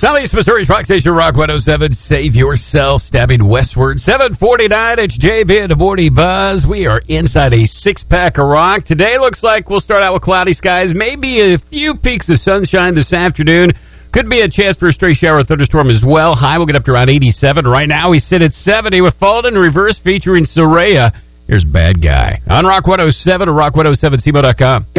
Southeast Missouri's Rock Station, Rock 107. Save yourself, stabbing westward. 7:49, it's JB and the Morning Buzz. We are inside a six-pack of rock. Today looks like we'll start out with cloudy skies. Maybe a few peaks of sunshine this afternoon. Could be a chance for a stray shower or thunderstorm as well. High will get up to around 87. Right now we sit at 70 with Fallen Reverse featuring Soraya. Here's Bad Guy on Rock 107 or rock107cmo.com.